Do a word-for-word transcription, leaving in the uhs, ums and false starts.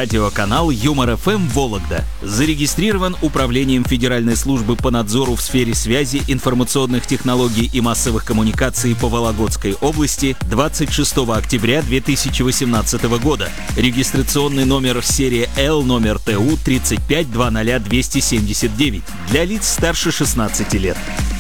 Радиоканал Юмор-эф эм Вологда зарегистрирован Управлением Федеральной службы по надзору в сфере связи, информационных технологий и массовых коммуникаций по Вологодской области двадцать шестого октября две тысячи восемнадцатого года. Регистрационный номер серия Л, номер ТУ тридцать пять двадцать двести семьдесят девять для лиц старше шестнадцати лет.